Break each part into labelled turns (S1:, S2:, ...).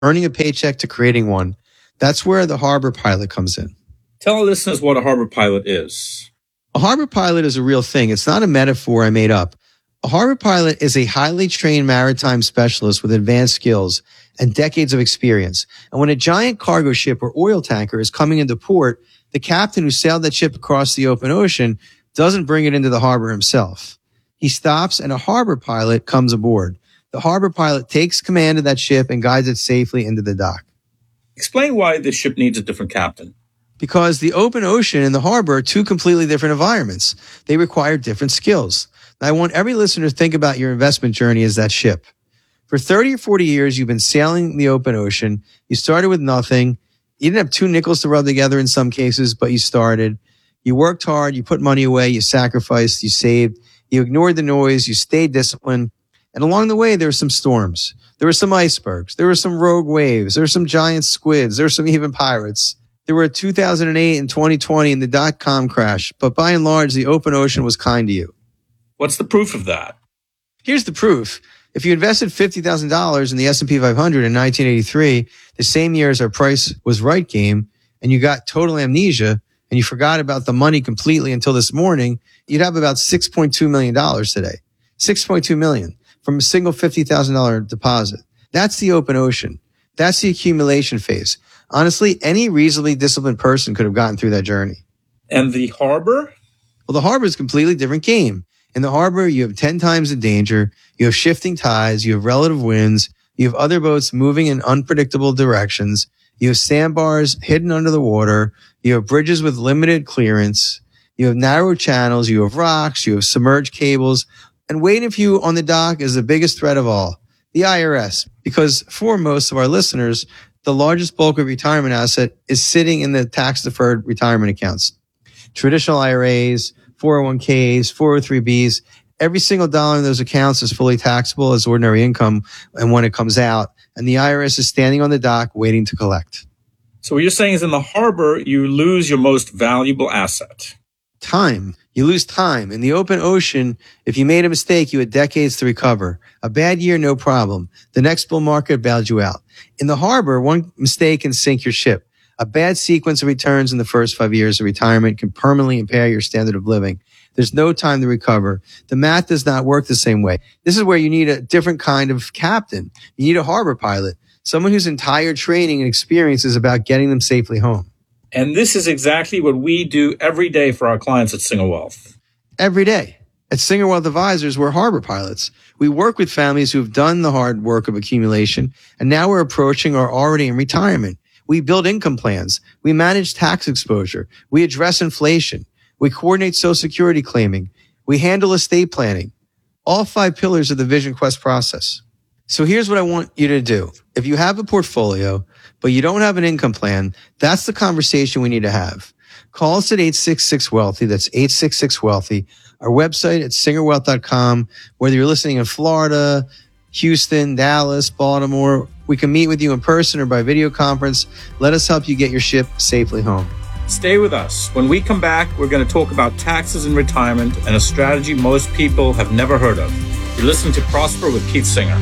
S1: earning a paycheck to creating one. That's where the Harbor Pilot comes in.
S2: Tell our listeners what a Harbor Pilot is.
S1: A Harbor Pilot is a real thing. It's not a metaphor I made up. A Harbor Pilot is a highly trained maritime specialist with advanced skills and decades of experience. And when a giant cargo ship or oil tanker is coming into port, the captain who sailed that ship across the open ocean doesn't bring it into the harbor himself. He stops and a Harbor Pilot comes aboard. The Harbor Pilot takes command of that ship and guides it safely into the dock.
S2: Explain why this ship needs a different captain.
S1: Because the open ocean and the harbor are two completely different environments. They require different skills. I want every listener to think about your investment journey as that ship. For 30 or 40 years, you've been sailing the open ocean. You started with nothing. You didn't have two nickels to rub together in some cases, but you started. You worked hard. You put money away. You sacrificed. You saved. You ignored the noise. You stayed disciplined. And along the way, there were some storms. There were some icebergs. There were some rogue waves. There were some giant squids. There were some even pirates. There were 2008 and 2020 and the dot-com crash. But by and large, the open ocean was kind to you.
S2: What's the proof of that?
S1: Here's the proof. If you invested $50,000 in the S&P 500 in 1983, the same year as our price was right game, and you got total amnesia, and you forgot about the money completely until this morning, you'd have about $6.2 million today. $6.2 million from a single $50,000 deposit. That's the open ocean. That's the accumulation phase. Honestly, any reasonably disciplined person could have gotten through that journey.
S2: And the harbor?
S1: Well, the harbor is a completely different game. In the harbor, you have 10 times the danger. You have shifting tides. You have relative winds. You have other boats moving in unpredictable directions. You have sandbars hidden under the water. You have bridges with limited clearance. You have narrow channels. You have rocks. You have submerged cables. And waiting for you on the dock is the biggest threat of all, the IRS. Because for most of our listeners, the largest bulk of retirement asset is sitting in the tax-deferred retirement accounts. Traditional IRAs, 401ks, 403bs, every single dollar in those accounts is fully taxable as ordinary income and when it comes out. And the IRS is standing on the dock waiting to collect.
S2: So what you're saying is in the harbor, you lose your most valuable asset.
S1: Time. You lose time. In the open ocean, if you made a mistake, you had decades to recover. A bad year, no problem. The next bull market bailed you out. In the harbor, one mistake can sink your ship. A bad sequence of returns in the first 5 years of retirement can permanently impair your standard of living. There's no time to recover. The math does not work the same way. This is where you need a different kind of captain. You need a Harbor Pilot, someone whose entire training and experience is about getting them safely home.
S2: And this is exactly what we do every day for our clients at Singer Wealth.
S1: Every day. At Singer Wealth Advisors, we're Harbor Pilots. We work with families who've done the hard work of accumulation, and now we're approaching or already in retirement. We build income plans. We manage tax exposure. We address inflation. We coordinate Social Security claiming. We handle estate planning. All 5 pillars of the Vision Quest process. So here's what I want you to do. If you have a portfolio, but you don't have an income plan, that's the conversation we need to have. Call us at 866-WEALTHY. That's 866-WEALTHY. Our website at singerwealth.com. Whether you're listening in Florida, Houston, Dallas, Baltimore, we can meet with you in person or by video conference. Let us help you get your ship safely home.
S2: Stay with us. When we come back, we're going to talk about taxes and retirement and a strategy most people have never heard of. You're listening to Prosper with Keith Singer.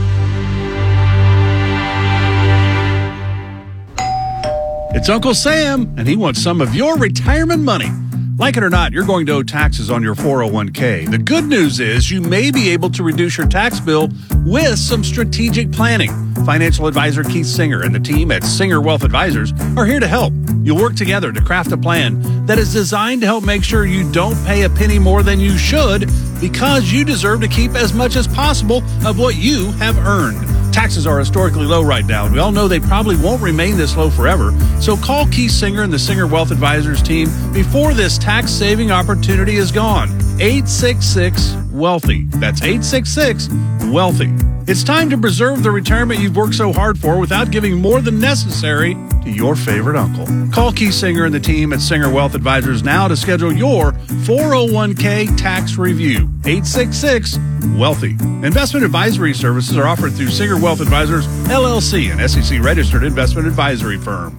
S3: It's Uncle Sam, and he wants some of your retirement money. Like it or not, you're going to owe taxes on your 401k. The good news is you may be able to reduce your tax bill with some strategic planning. Financial advisor Keith Singer and the team at Singer Wealth Advisors are here to help. You'll work together to craft a plan that is designed to help make sure you don't pay a penny more than you should because you deserve to keep as much as possible of what you have earned. Taxes are historically low right now, and we all know they probably won't remain this low forever. So call Keith Singer and the Singer Wealth Advisors team before this tax-saving opportunity is gone. 866-WEALTHY. That's 866-WEALTHY. It's time to preserve the retirement you've worked so hard for without giving more than necessary to your favorite uncle. Call Keith Singer and the team at Singer Wealth Advisors now to schedule your 401k tax review. 866-WEALTHY. Investment advisory services are offered through Singer Wealth Advisors, LLC, an SEC-registered investment advisory firm.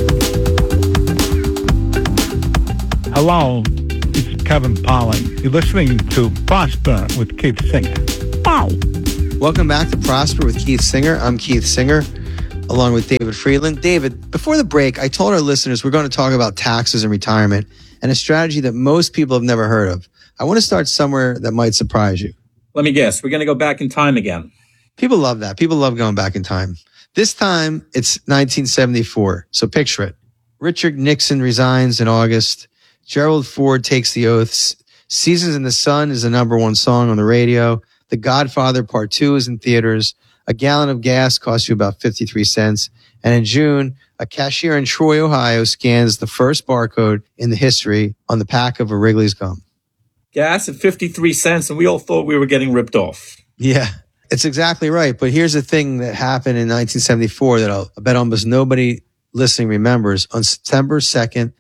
S4: Hello, it's Kevin Polly. You're listening to Prosper with Keith Singer. Wow.
S1: Welcome back to Prosper with Keith Singer. I'm Keith Singer. along with David Friedland. David, before the break, I told our listeners we're going to talk about taxes and retirement and a strategy that most people have never heard of. I want to start somewhere that might surprise you.
S2: Let me guess. We're going to go back in time again.
S1: People love that. People love going back in time. This time, it's 1974. So picture it. Richard Nixon resigns in August. Gerald Ford takes the oath. Seasons in the Sun is the number one song on the radio. The Godfather Part 2 is in theaters. A gallon of gas costs you about 53 cents. And in June, a cashier in Troy, Ohio scans the first barcode in the history on the pack of a Wrigley's gum.
S2: Gas at 53 cents, and we all thought we were getting ripped off.
S1: Yeah, it's exactly right. But here's the thing that happened in 1974 that I bet almost nobody listening remembers. On September 2nd,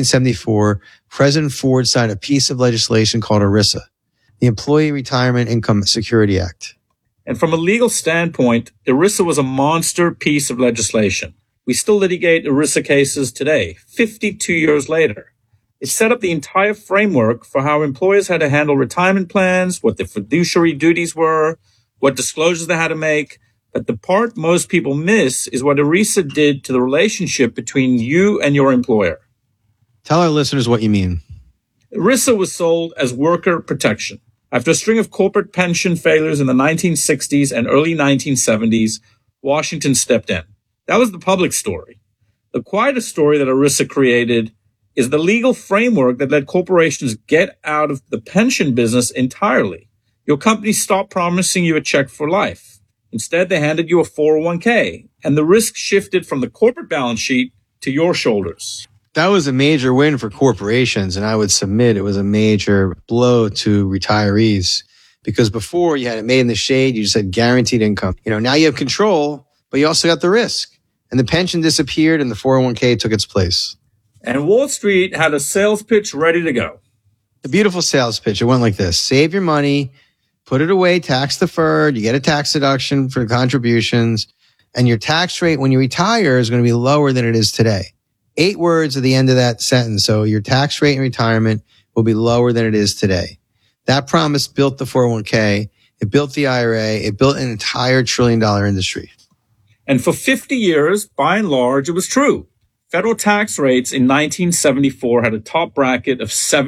S1: 1974, President Ford signed a piece of legislation called ERISA, the Employee Retirement Income Security Act.
S2: And from a legal standpoint, ERISA was a monster piece of legislation. We still litigate ERISA cases today, 52 years later. It set up the entire framework for how employers had to handle retirement plans, what their fiduciary duties were, what disclosures they had to make. But the part most people miss is what ERISA did to the relationship between you and your employer.
S1: Tell our listeners what you mean.
S2: ERISA was sold as worker protection. After a string of corporate pension failures in the 1960s and early 1970s, Washington stepped in. That was the public story. The quieter story that ERISA created is the legal framework that let corporations get out of the pension business entirely. Your company stopped promising you a check for life. Instead, they handed you a 401k, and the risk shifted from the corporate balance sheet to your shoulders.
S1: That was a major win for corporations, and I would submit it was a major blow to retirees because before you had it made in the shade, you just had guaranteed income. Now you have control, but you also got the risk. And the pension disappeared and the 401k took its place.
S2: And Wall Street had a sales pitch ready to go.
S1: A beautiful sales pitch. It went like this. Save your money, put it away, tax deferred. You get a tax deduction for contributions, and your tax rate when you retire is going to be lower than it is today. 8 words at the end of that sentence. So your tax rate in retirement will be lower than it is today. That promise built the 401k. It built the IRA. It built an entire $1 trillion industry.
S2: And for 50 years, by and large, it was true. Federal tax rates in 1974 had a top bracket of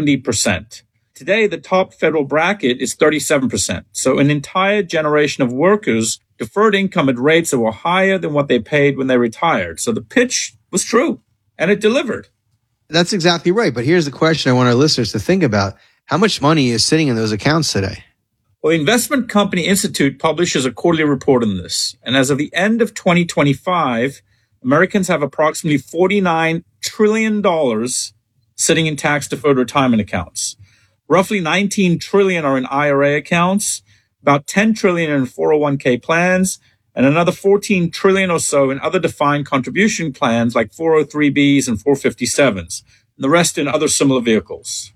S2: 70%. Today, the top federal bracket is 37%. So an entire generation of workers deferred income at rates that were higher than what they paid when they retired. So the pitch was true, and it delivered.
S1: That's exactly right. But here's the question I want our listeners to think about. How much money is sitting in those accounts today?
S2: Well, the Investment Company Institute publishes a quarterly report on this. And as of the end of 2025, Americans have approximately $49 trillion sitting in tax-deferred retirement accounts. Roughly $19 trillion are in IRA accounts, about $10 trillion in 401k plans, and another $14 trillion or so in other defined contribution plans like 403bs and 457s, and the rest in other similar vehicles.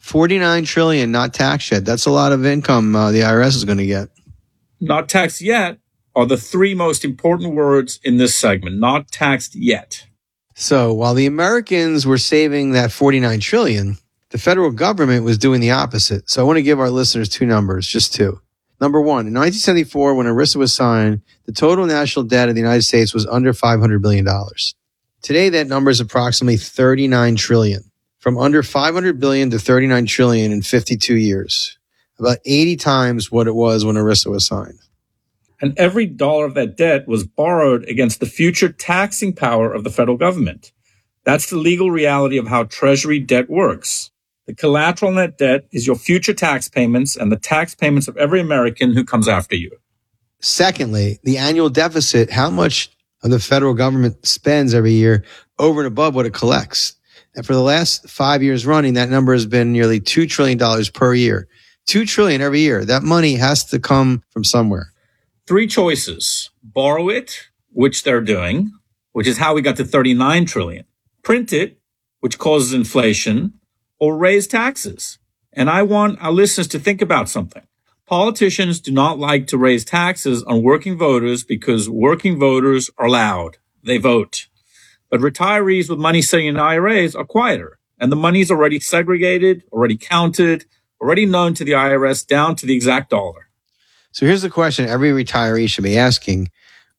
S1: 49 trillion, not taxed yet. That's a lot of income the IRS is going to get.
S2: Not taxed yet are the 3 most important words in this segment. Not taxed yet.
S1: So while the Americans were saving that 49 trillion, the federal government was doing the opposite. So I want to give our listeners 2 numbers, just 2. Number 1, in 1974, when ERISA was signed, the total national debt of the United States was under $500 billion. Today, that number is approximately 39 trillion. From under 500 billion to 39 trillion in 52 years, about 80 times what it was when ERISA was signed.
S2: And every dollar of that debt was borrowed against the future taxing power of the federal government. That's the legal reality of how Treasury debt works. The collateral on that debt is your future tax payments and the tax payments of every American who comes after you.
S1: Secondly, the annual deficit, how much of the federal government spends every year over and above what it collects. And for the last 5 years running, that number has been nearly $2 trillion per year. $2 trillion every year. That money has to come from somewhere.
S2: 3 choices. Borrow it, which they're doing, which is how we got to 39 trillion. Print it, which causes inflation, or raise taxes. And I want our listeners to think about something. Politicians do not like to raise taxes on working voters because working voters are loud. They vote. But retirees with money sitting in IRAs are quieter, and the money is already segregated, already counted, already known to the IRS down to the exact dollar.
S1: So here's the question every retiree should be asking.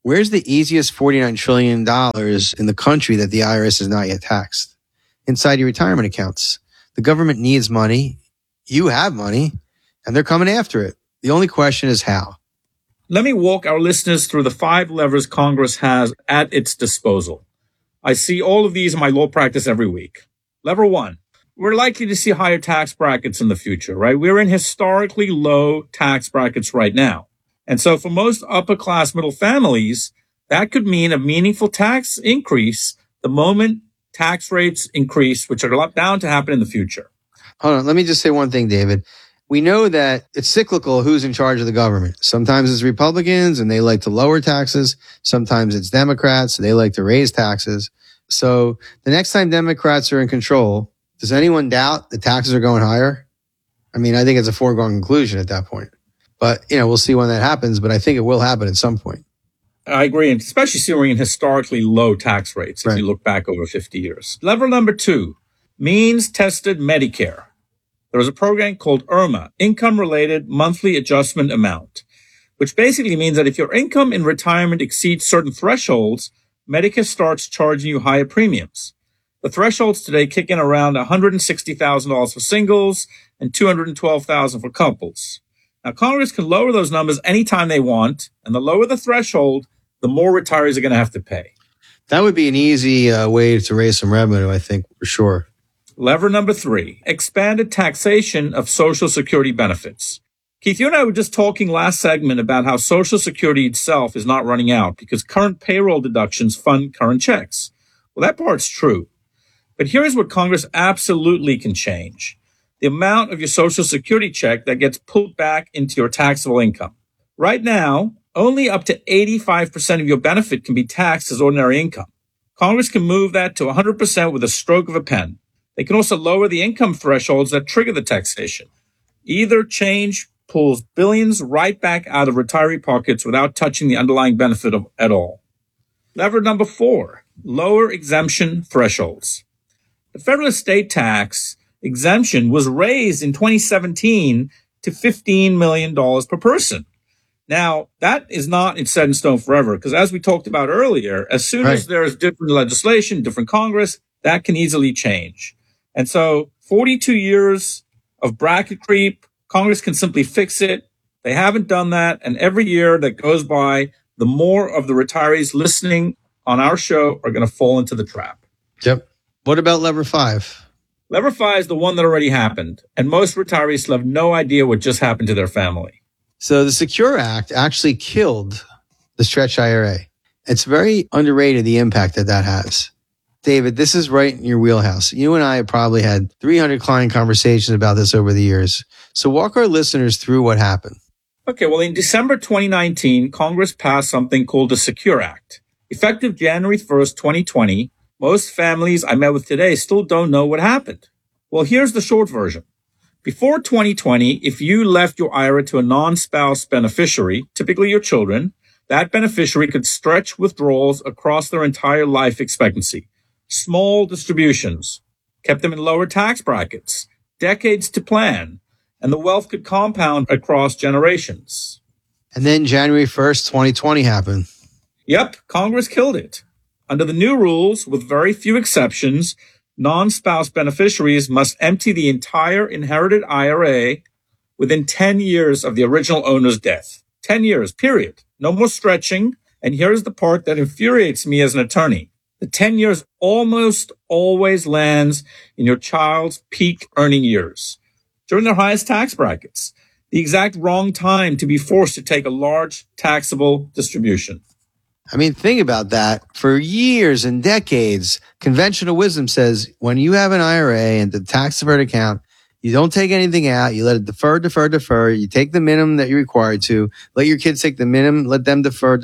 S1: Where's the easiest $49 trillion in the country that the IRS has not yet taxed? Inside your retirement accounts. The government needs money. You have money, and they're coming after it. The only question is how.
S2: Let me walk our listeners through the 5 levers Congress has at its disposal. I see all of these in my law practice every week. Lever 1, we're likely to see higher tax brackets in the future, right? We're in historically low tax brackets right now. And so for most upper-class middle families, that could mean a meaningful tax increase the moment tax rates increase, which are bound to happen in the future.
S1: Hold on. Let me just say one thing, David. We know that it's cyclical who's in charge of the government. Sometimes it's Republicans and they like to lower taxes. Sometimes it's Democrats. They like to raise taxes. So the next time Democrats are in control, does anyone doubt the taxes are going higher? I mean, I think it's a foregone conclusion at that point. But, we'll see when that happens. But I think it will happen at some point.
S2: I agree, and especially seeing in historically low tax rates if you look back over 50 years. Lever number 2, means-tested Medicare. There was a program called IRMA, Income-Related Monthly Adjustment Amount, which basically means that if your income in retirement exceeds certain thresholds, Medicare starts charging you higher premiums. The thresholds today kick in around $160,000 for singles and $212,000 for couples. Now, Congress can lower those numbers anytime they want, and the lower the threshold, the more retirees are going to have to pay.
S1: That would be an easy way to raise some revenue, I think, for sure.
S2: Lever number 3, expanded taxation of Social Security benefits. Keith, you and I were just talking last segment about how Social Security itself is not running out because current payroll deductions fund current checks. Well, that part's true. But here's what Congress absolutely can change. The amount of your Social Security check that gets pulled back into your taxable income. Right now, only up to 85% of your benefit can be taxed as ordinary income. Congress can move that to 100% with a stroke of a pen. They can also lower the income thresholds that trigger the taxation. Either change pulls billions right back out of retiree pockets without touching the underlying benefit at all. Lever number 4, lower exemption thresholds. The federal estate tax exemption was raised in 2017 to $15 million per person. Now, that is not set in stone forever, because as we talked about earlier, as soon as there's different legislation, different Congress, that can easily change. And so 42 years of bracket creep, Congress can simply fix it. They haven't done that. And every year that goes by, the more of the retirees listening on our show are going to fall into the trap.
S1: Yep. What about lever 5?
S2: Lever 5 is the one that already happened. And most retirees still have no idea what just happened to their family.
S1: So the Secure Act actually killed the Stretch IRA. It's very underrated, the impact that has. David, this is right in your wheelhouse. You and I have probably had 300 client conversations about this over the years. So walk our listeners through what happened.
S2: Okay, well, in December 2019, Congress passed something called the Secure Act. Effective January 1st, 2020, most families I met with today still don't know what happened. Well, here's the short version. Before 2020, if you left your IRA to a non-spouse beneficiary, typically your children, that beneficiary could stretch withdrawals across their entire life expectancy. Small distributions kept them in lower tax brackets, decades to plan, and the wealth could compound across generations.
S1: And then January 1st, 2020 happened.
S2: Yep, Congress killed it. Under the new rules, with very few exceptions, non-spouse beneficiaries must empty the entire inherited IRA within 10 years of the original owner's death. 10 years, period. No more stretching. And here's the part that infuriates me as an attorney. The 10 years almost always lands in your child's peak earning years, during their highest tax brackets, the exact wrong time to be forced to take a large taxable distribution.
S1: I mean, think about that. For years and decades, conventional wisdom says when you have an IRA and the tax-deferred account, you don't take anything out. You let it defer. You take the minimum that you're required to. Let your kids take the minimum. Let them defer.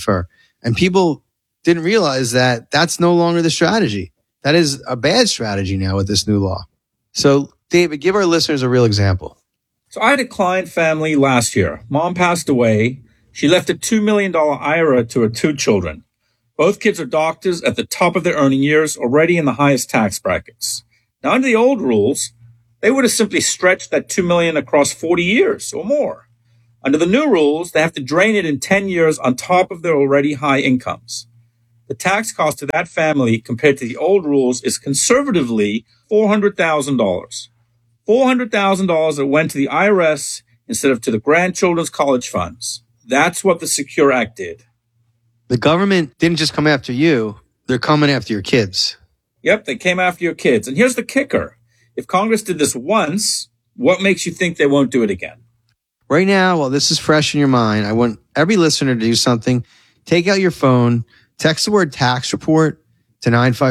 S1: And people didn't realize that that's no longer the strategy. That is a bad strategy now with this new law. So, David, give our listeners a real example.
S2: So I had a client family last year. Mom passed away. She left a $2 million IRA to her 2 children. Both kids are doctors at the top of their earning years, already in the highest tax brackets. Now, under the old rules, they would have simply stretched that $2 million across 40 years or more. Under the new rules, they have to drain it in 10 years on top of their already high incomes. The tax cost to that family compared to the old rules is conservatively $400,000. $400,000 that went to the IRS instead of to the grandchildren's college funds. That's what the Secure Act did.
S1: The government didn't just come after you. They're coming after your kids.
S2: Yep, they came after your kids. And here's the kicker. If Congress did this once, what makes you think they won't do it again?
S1: Right now, while this is fresh in your mind, I want every listener to do something. Take out your phone, text the word tax report to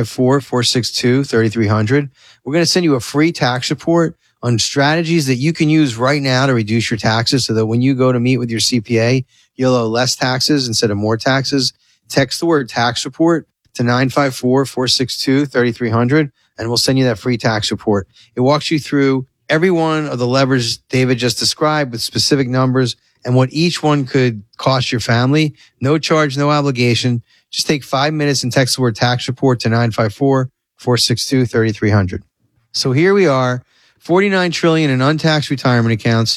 S1: 954-462-3300. We're going to send you a free tax report on strategies that you can use right now to reduce your taxes so that when you go to meet with your CPA, you'll owe less taxes instead of more taxes. Text the word tax report to 954-462-3300, and we'll send you that free tax report. It walks you through every one of the levers David just described with specific numbers and what each one could cost your family. No charge, no obligation. Just take 5 minutes and text the word tax report to 954-462-3300. So here we are, $49 trillion in untaxed retirement accounts,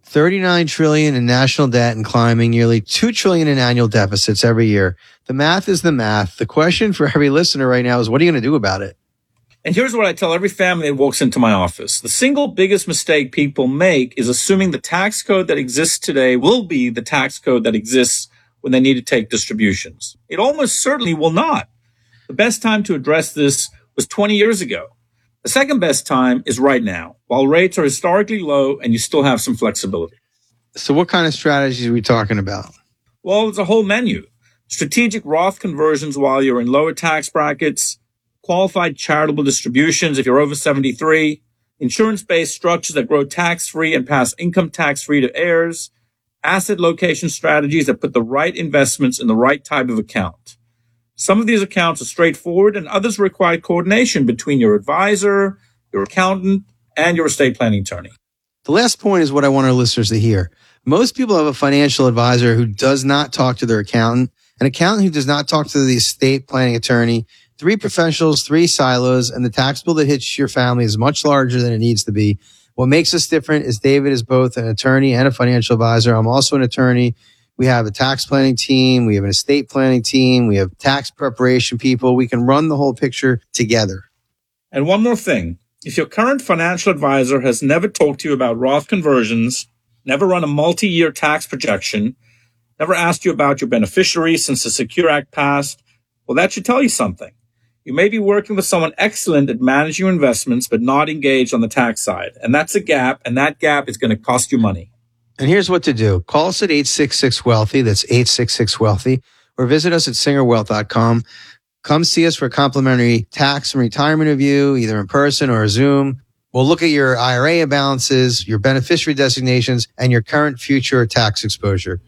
S1: $39 trillion in national debt and climbing, nearly $2 trillion in annual deficits every year. The math is the math. The question for every listener right now is, what are you going to do about it?
S2: And here's what I tell every family that walks into my office. The single biggest mistake people make is assuming the tax code that exists today will be the tax code that exists when they need to take distributions. It almost certainly will not. The best time to address this was 20 years ago. The second best time is right now, while rates are historically low and you still have some flexibility.
S1: So what kind of strategies are we talking about?
S2: Well, it's a whole menu. Strategic Roth conversions while you're in lower tax brackets, qualified charitable distributions if you're over 73, insurance-based structures that grow tax-free and pass income tax-free to heirs, asset location strategies that put the right investments in the right type of account. Some of these accounts are straightforward and others require coordination between your advisor, your accountant, and your estate planning attorney.
S1: The last point is what I want our listeners to hear. Most people have a financial advisor who does not talk to their accountant, an accountant who does not talk to the estate planning attorney. 3 professionals, 3 silos, and the tax bill that hits your family is much larger than it needs to be. What makes us different is David is both an attorney and a financial advisor. I'm also an attorney. We have a tax planning team. We have an estate planning team. We have tax preparation people. We can run the whole picture together.
S2: And one more thing. If your current financial advisor has never talked to you about Roth conversions, never run a multi-year tax projection, never asked you about your beneficiaries since the Secure Act passed, well, that should tell you something. You may be working with someone excellent at managing your investments, but not engaged on the tax side. And that's a gap, and that gap is going to cost you money.
S1: And here's what to do. Call us at 866-WEALTHY. That's 866-WEALTHY. Or visit us at singerwealth.com. Come see us for a complimentary tax and retirement review, either in person or Zoom. We'll look at your IRA balances, your beneficiary designations, and your current future tax exposure.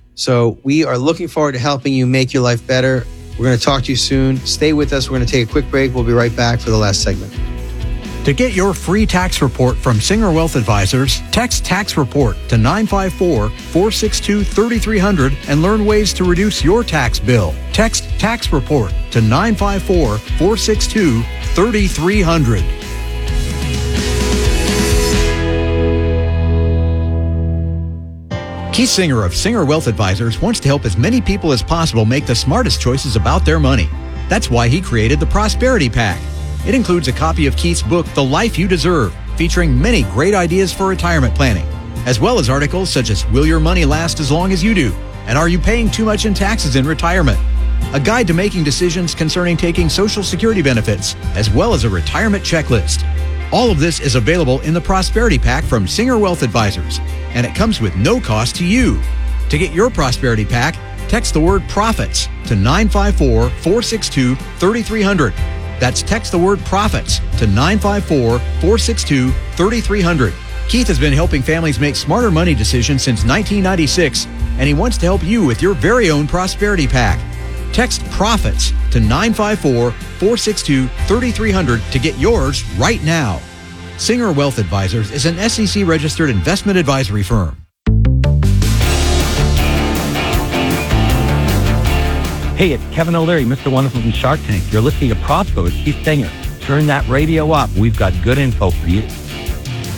S1: So we are looking forward to helping you make your life better. We're going to talk to you soon. Stay with us. We're going to take a quick break. We'll be right back for the last segment.
S5: To get your free tax report from Singer Wealth Advisors, text tax report to 954-462-3300 and learn ways to reduce your tax bill. Text tax report to 954-462-3300. Keith Singer of Singer Wealth Advisors wants to help as many people as possible make the smartest choices about their money. That's why he created the Prosperity Pack. It includes a copy of Keith's book, The Life You Deserve, featuring many great ideas for retirement planning, as well as articles such as Will Your Money Last as Long as You Do? And Are You Paying Too Much in Taxes in Retirement? A guide to making decisions concerning taking Social Security benefits, as well as a retirement checklist. All of this is available in the Prosperity Pack from Singer Wealth Advisors, and it comes with no cost to you. To get your Prosperity Pack, text the word PROFITS to 954-462-3300. That's text the word PROFITS to 954-462-3300. Keith has been helping families make smarter money decisions since 1996, and he wants to help you with your very own Prosperity Pack. Text PROFITS to 954-462-3300 to get yours right now. Singer Wealth Advisors is an SEC-registered investment advisory firm.
S6: Hey, it's Kevin O'Leary, Mr. Wonderful from Shark Tank. You're listening to Prosper with Keith Singer. Turn that radio up. We've got good info for you.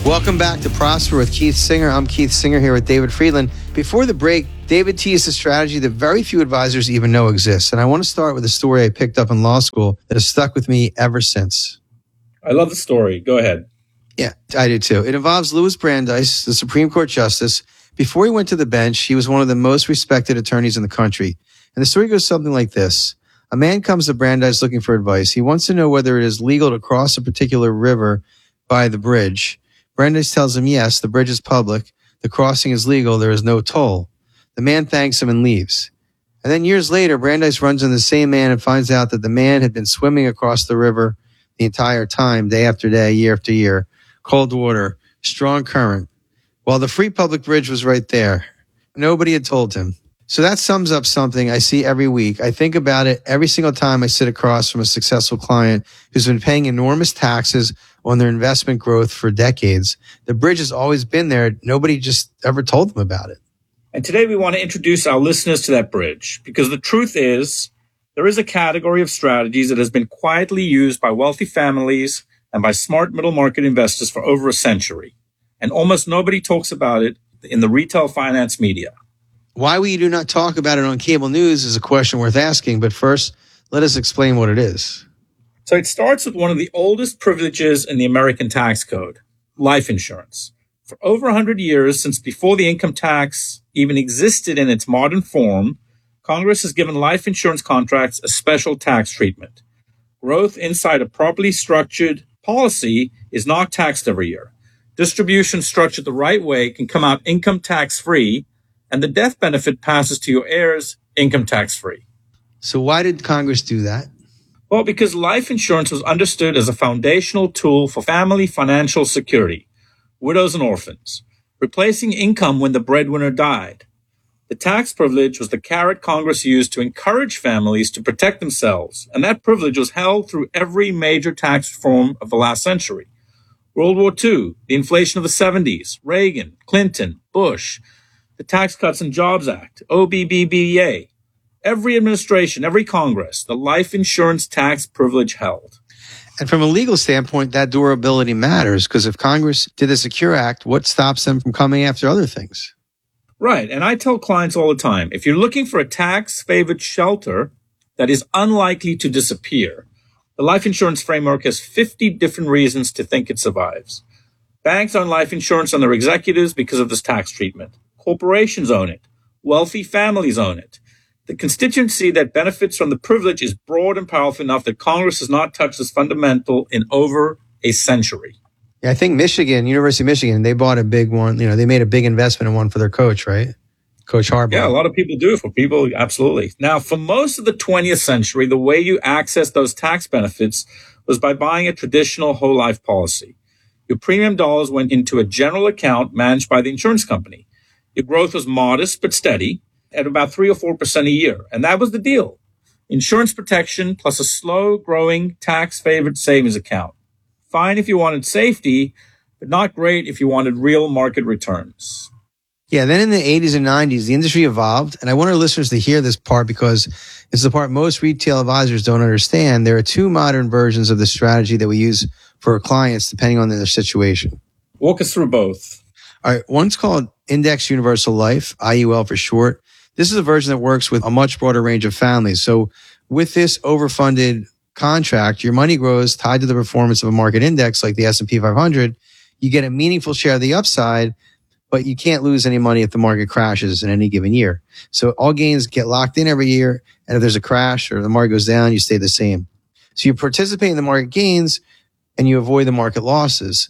S1: Welcome back to Prosper with Keith Singer. I'm Keith Singer here with David Friedland. Before the break, David teased a strategy that very few advisors even know exists. And I want to start with a story I picked up in law school that has stuck with me ever since.
S2: I love the story. Go ahead.
S1: Yeah, I do too. It involves Louis Brandeis, the Supreme Court Justice. Before he went to the bench, he was one of the most respected attorneys in the country. And the story goes something like this. A man comes to Brandeis looking for advice. He wants to know whether it is legal to cross a particular river by the bridge. Brandeis tells him, yes, the bridge is public. The crossing is legal. There is no toll. The man thanks him and leaves. And then years later, Brandeis runs into the same man and finds out that the man had been swimming across the river the entire time, day after day, year after year. Cold water, strong current. While the free public bridge was right there. Nobody had told him. So that sums up something I see every week. I think about it every single time I sit across from a successful client who's been paying enormous taxes on their investment growth for decades. The bridge has always been there. Nobody just ever told them about it.
S2: And today we want to introduce our listeners to that bridge, because the truth is there is a category of strategies that has been quietly used by wealthy families and by smart middle market investors for over a century. And almost nobody talks about it in the retail finance media.
S1: Why we do not talk about it on cable news is a question worth asking. But first, let us explain what it is.
S2: So it starts with one of the oldest privileges in the American tax code, life insurance. For over 100 years, since before the income tax even existed in its modern form, Congress has given life insurance contracts a special tax treatment. Growth inside a properly structured policy is not taxed every year. Distribution structured the right way can come out income tax-free, and the death benefit passes to your heirs income tax-free.
S1: So why did Congress do that?
S2: Well, because life insurance was understood as a foundational tool for family financial security, widows and orphans, replacing income when the breadwinner died. The tax privilege was the carrot Congress used to encourage families to protect themselves, and that privilege was held through every major tax reform of the last century. World War II, the inflation of the 70s, Reagan, Clinton, Bush, the Tax Cuts and Jobs Act, OBBBA. Every administration, every Congress, the life insurance tax privilege held.
S1: And from a legal standpoint, that durability matters, because if Congress did the Secure Act, what stops them from coming after other things?
S2: Right. And I tell clients all the time, if you're looking for a tax-favored shelter that is unlikely to disappear, the life insurance framework has 50 different reasons to think it survives. Banks own life insurance on their executives because of this tax treatment. Corporations own it. Wealthy families own it. The constituency that benefits from the privilege is broad and powerful enough that Congress has not touched this fundamental in over a century.
S1: Yeah, I think Michigan, University of Michigan, they bought a big one. You know, they made a big investment in one for their coach, right? Coach Harbaugh.
S2: Yeah, a lot of people do. For people, absolutely. Now, for most of the 20th century, the way you accessed those tax benefits was by buying a traditional whole life policy. Your premium dollars went into a general account managed by the insurance company. Your growth was modest but steady at about 3 or 4% a year. And that was the deal. Insurance protection plus a slow-growing tax-favored savings account. Fine if you wanted safety, but not great if you wanted real market returns.
S1: Yeah, then in the 80s and 90s, the industry evolved. And I want our listeners to hear this part because it's the part most retail advisors don't understand. There are two modern versions of the strategy that we use for our clients depending on their situation.
S2: Walk us through both.
S1: All right, one's called Index Universal Life, IUL for short. This is a version that works with a much broader range of families. So with this overfunded contract, your money grows tied to the performance of a market index like the S&P 500. You get a meaningful share of the upside, but you can't lose any money if the market crashes in any given year. So all gains get locked in every year. And if there's a crash or the market goes down, you stay the same. So you participate in the market gains and you avoid the market losses.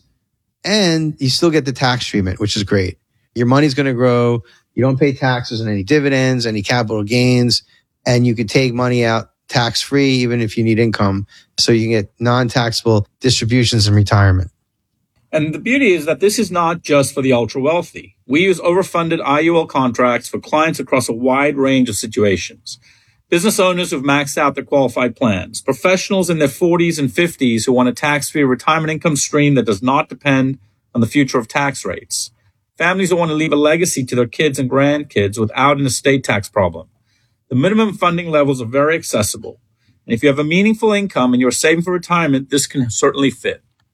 S1: And you still get the tax treatment, which is great. Your money's going to grow. You don't pay taxes on any dividends, any capital gains, and you can take money out tax-free even if you need income. So you can get non-taxable distributions in retirement.
S2: And the beauty is that this is not just for the ultra-wealthy. We use overfunded IUL contracts for clients across a wide range of situations. Business owners who've maxed out their qualified plans, professionals in their 40s and 50s who want a tax-free retirement income stream that does not depend on the future of tax rates, families who want to leave a legacy to their kids and grandkids without an estate tax problem. The minimum funding levels are very accessible. And if you have a meaningful income and you're saving for retirement, this can certainly fit.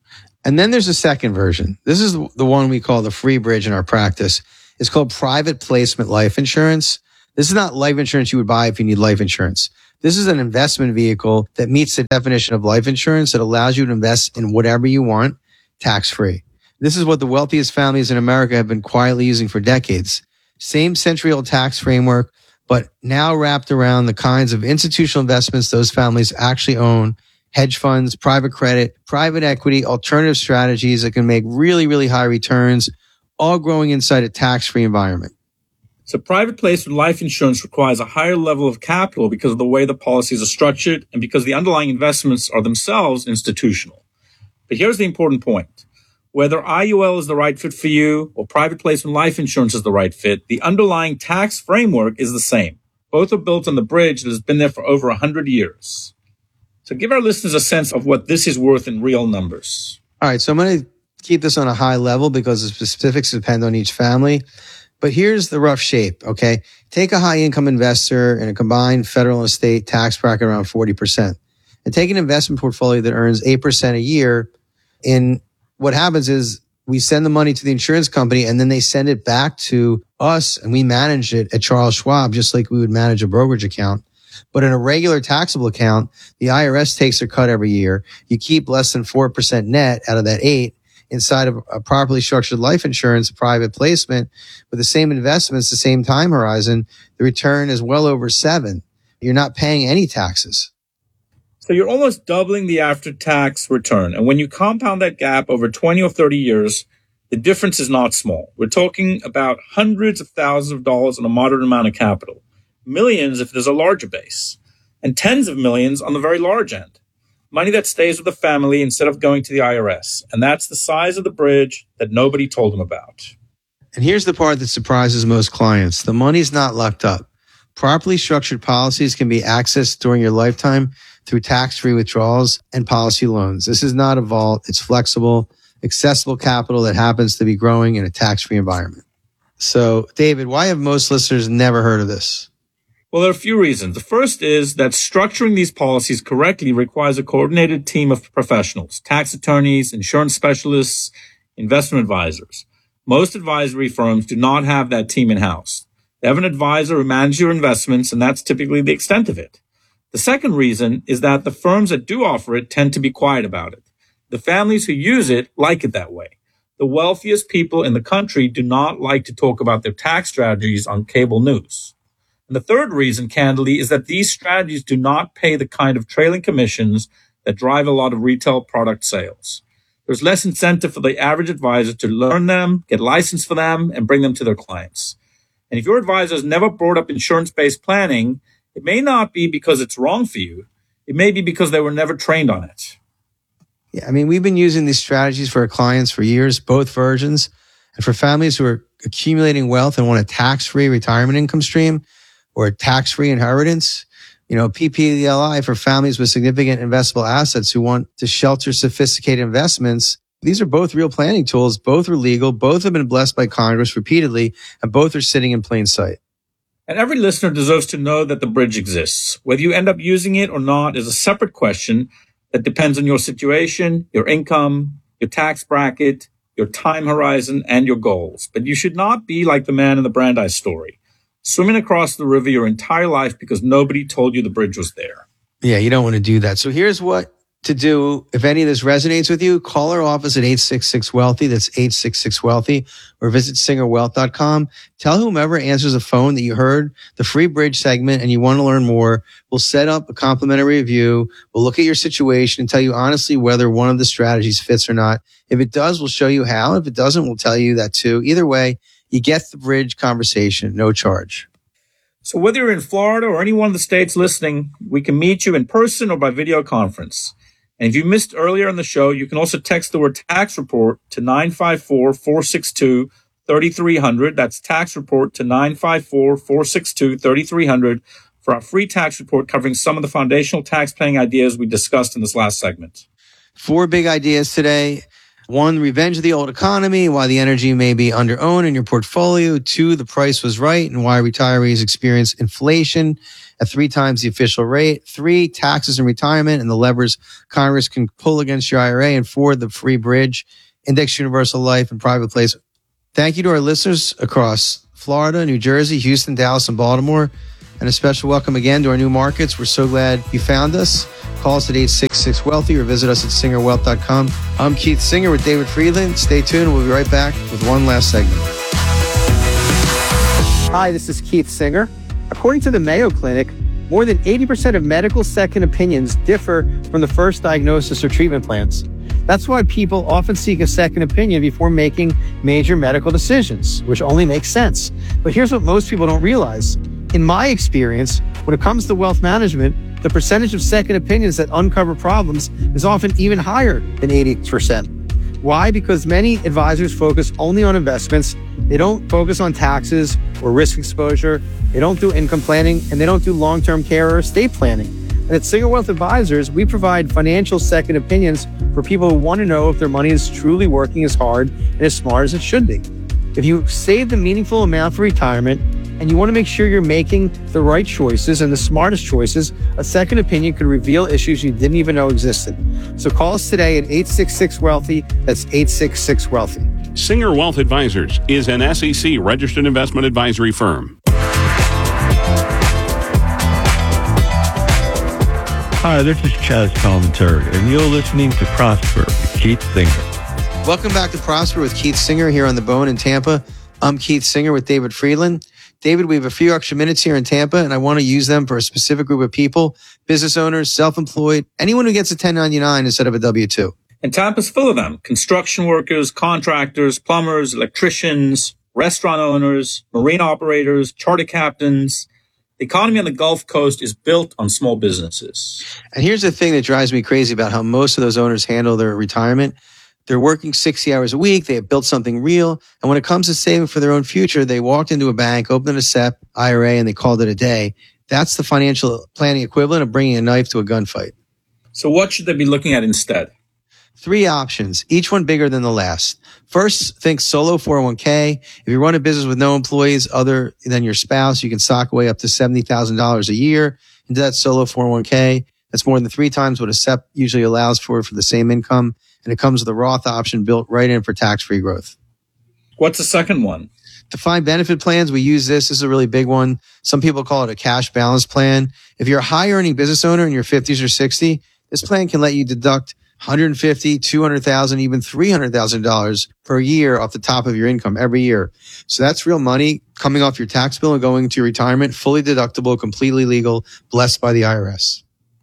S1: And then there's a second version. This is the one we call the free bridge in our practice. It's called private placement life insurance. This is not life insurance you would buy if you need life insurance. This is an investment vehicle that meets the definition of life insurance that allows you to invest in whatever you want, tax-free. This is what the wealthiest families in America have been quietly using for decades. Same century-old tax framework, but now wrapped around the kinds of institutional investments those families actually own: hedge funds, private credit, private equity, alternative strategies that can make really, really high returns, all growing inside a tax-free environment.
S2: So private placement life insurance requires a higher level of capital because of the way the policies are structured and because the underlying investments are themselves institutional. But here's the important point. Whether IUL is the right fit for you or private placement life insurance is the right fit, the underlying tax framework is the same. Both are built on the bridge that has been there for over 100 years. So give our listeners a sense of what this is worth in real numbers.
S1: All right, so I'm going to keep this on a high level because the specifics depend on each family. But here's the rough shape, okay? Take a high-income investor in a combined federal and state tax bracket around 40%. And take an investment portfolio that earns 8% a year. And what happens is we send the money to the insurance company and then they send it back to us and we manage it at Charles Schwab just like we would manage a brokerage account. But in a regular taxable account, the IRS takes their cut every year. You keep less than 4% net out of that 8. Inside of a properly structured life insurance private placement with the same investments, the same time horizon, the return is well over 7. You're not paying any taxes.
S2: So you're almost doubling the after-tax return. And when you compound that gap over 20 or 30 years, the difference is not small. We're talking about hundreds of thousands of dollars on a moderate amount of capital, millions if there's a larger base, and tens of millions on the very large end. Money that stays with the family instead of going to the IRS. And that's the size of the bridge that nobody told them about.
S1: And here's the part that surprises most clients. The money's not locked up. Properly structured policies can be accessed during your lifetime through tax-free withdrawals and policy loans. This is not a vault. It's flexible, accessible capital that happens to be growing in a tax-free environment. So, David, why have most listeners never heard of this?
S2: Well, there are a few reasons. The first is that structuring these policies correctly requires a coordinated team of professionals, tax attorneys, insurance specialists, investment advisors. Most advisory firms do not have that team in-house. They have an advisor who manages your investments, and that's typically the extent of it. The second reason is that the firms that do offer it tend to be quiet about it. The families who use it like it that way. The wealthiest people in the country do not like to talk about their tax strategies on cable news. And the third reason, candidly, is that these strategies do not pay the kind of trailing commissions that drive a lot of retail product sales. There's less incentive for the average advisor to learn them, get licensed for them, and bring them to their clients. And if your advisor has never brought up insurance-based planning, it may not be because it's wrong for you. It may be because they were never trained on it.
S1: Yeah, I mean, we've been using these strategies for our clients for years, both versions. And for families who are accumulating wealth and want a tax-free retirement income stream, or a tax-free inheritance, PPLI for families with significant investable assets who want to shelter sophisticated investments. These are both real planning tools. Both are legal. Both have been blessed by Congress repeatedly, and both are sitting in plain sight.
S2: And every listener deserves to know that the bridge exists. Whether you end up using it or not is a separate question that depends on your situation, your income, your tax bracket, your time horizon, and your goals. But you should not be like the man in the Brandeis story, swimming across the river your entire life because nobody told you the bridge was there.
S1: Yeah, you don't want to do that. So here's what to do. If any of this resonates with you, call our office at 866-WEALTHY. That's 866-WEALTHY. Or visit singerwealth.com. Tell whomever answers the phone that you heard the free bridge segment and you want to learn more. We'll set up a complimentary review. We'll look at your situation and tell you honestly whether one of the strategies fits or not. If it does, we'll show you how. If it doesn't, we'll tell you that too. Either way, you get the bridge conversation, no charge.
S2: So whether you're in Florida or any one of the states listening, we can meet you in person or by video conference. And if you missed earlier in the show, you can also text the word tax report to 954-462-3300. That's tax report to 954-462-3300 for our free tax report covering some of the foundational tax planning ideas we discussed in this last segment.
S1: 4 big ideas today. 1, revenge of the old economy, why the energy may be under-owned in your portfolio. 2, the price was right and why retirees experience inflation at 3 times the official rate. 3, taxes in retirement and the levers Congress can pull against your IRA. And 4, the free bridge, index universal life, and private place. Thank you to our listeners across Florida, New Jersey, Houston, Dallas, and Baltimore. And a special welcome again to our new markets. We're so glad you found us. Call us at 866-WEALTHY or visit us at SingerWealth.com. I'm Keith Singer with David Friedland. Stay tuned. We'll be right back with one last segment.
S7: Hi, this is Keith Singer. According to the Mayo Clinic, more than 80% of medical second opinions differ from the first diagnosis or treatment plans. That's why people often seek a second opinion before making major medical decisions, which only makes sense. But here's what most people don't realize. In my experience, when it comes to wealth management, the percentage of second opinions that uncover problems is often even higher than 80%. Why? Because many advisors focus only on investments. They don't focus on taxes or risk exposure. They don't do income planning, and they don't do long-term care or estate planning. And at Singer Wealth Advisors, we provide financial second opinions for people who want to know if their money is truly working as hard and as smart as it should be. If you saved a meaningful amount for retirement and you want to make sure you're making the right choices and the smartest choices, a second opinion could reveal issues you didn't even know existed. So call us today at 866-WEALTHY. That's 866-WEALTHY.
S8: Singer Wealth Advisors is an SEC registered investment advisory firm.
S4: Hi, this is Chaz Palminteri, and you're listening to Prosper with Keith Singer.
S1: Welcome back to Prosper with Keith Singer here on The Bone in Tampa. I'm Keith Singer with David Friedland. David, we have a few extra minutes here in Tampa, and I want to use them for a specific group of people, business owners, self-employed, anyone who gets a 1099 instead of a W-2.
S2: And Tampa's full of them. Construction workers, contractors, plumbers, electricians, restaurant owners, marine operators, charter captains. The economy on the Gulf Coast is built on small businesses.
S1: And here's the thing that drives me crazy about how most of those owners handle their retirement. They're working 60 hours a week. They have built something real. And when it comes to saving for their own future, they walked into a bank, opened a SEP, IRA, and they called it a day. That's the financial planning equivalent of bringing a knife to a gunfight.
S2: So what should they be looking at instead?
S1: 3 options, each one bigger than the last. First, think solo 401k. If you run a business with no employees other than your spouse, you can sock away up to $70,000 a year into that solo 401k. That's more than 3 times what a SEP usually allows for the same income. And it comes with a Roth option built right in for tax-free growth.
S2: What's the second one?
S1: Defined benefit plans. We use this. This is a really big one. Some people call it a cash balance plan. If you're a high earning business owner in your 50s or 60, this plan can let you deduct $150,000, $200,000, even $300,000 per year off the top of your income every year. So that's real money coming off your tax bill and going to your retirement, fully deductible, completely legal, blessed by the IRS.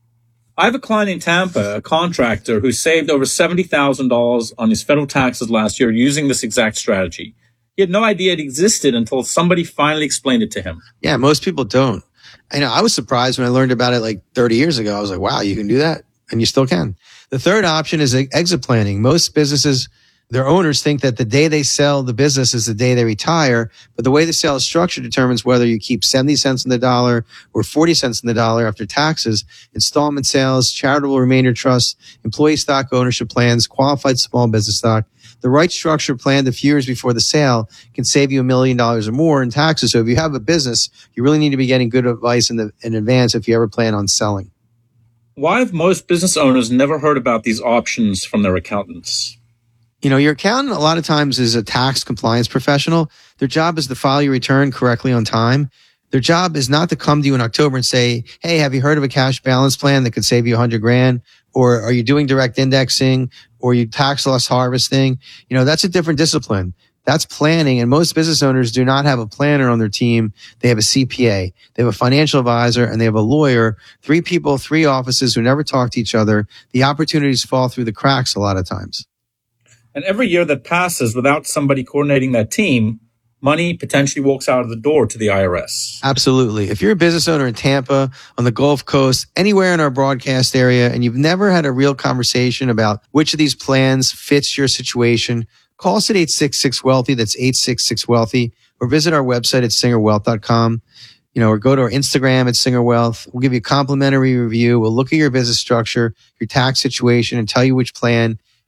S2: I have a client in Tampa, a contractor, who saved over $70,000 on his federal taxes last year using this exact strategy. He had no idea it existed until somebody finally explained it to him.
S1: Yeah, most people don't. I was surprised when I learned about it like 30 years ago. I was like, wow, you can do that? And you still can. The third option is exit planning. Most businesses, their owners think that the day they sell the business is the day they retire, but the way the sale is structured determines whether you keep 70 cents on the dollar or 40 cents on the dollar after taxes. Installment sales, charitable remainder trusts, employee stock ownership plans, qualified small business stock. The right structure planned a few years before the sale can save you $1 million or more in taxes. So if you have a business, you really need to be getting good advice in advance if you ever plan on selling.
S2: Why have most business owners never heard about these options from their accountants?
S1: Your accountant a lot of times is a tax compliance professional. Their job is to file your return correctly on time. Their job is not to come to you in October and say, hey, have you heard of a cash balance plan that could save you $100,000? Or are you doing direct indexing? Or you tax loss harvesting? That's a different discipline. That's planning. And most business owners do not have a planner on their team. They have a CPA. They have a financial advisor and they have a lawyer. 3 people, 3 offices who never talk to each other. The opportunities fall through the cracks a lot of times.
S2: And every year that passes without somebody coordinating that team, money potentially walks out of the door to the IRS.
S1: Absolutely. If you're a business owner in Tampa, on the Gulf Coast, anywhere in our broadcast area, and you've never had a real conversation about which of these plans fits your situation, call us at 866-WEALTHY. That's 866-WEALTHY. Or visit our website at SingerWealth.com. Or go to our Instagram at SingerWealth. We'll give you a complimentary review. We'll look at your business structure, your tax situation, and tell you which plan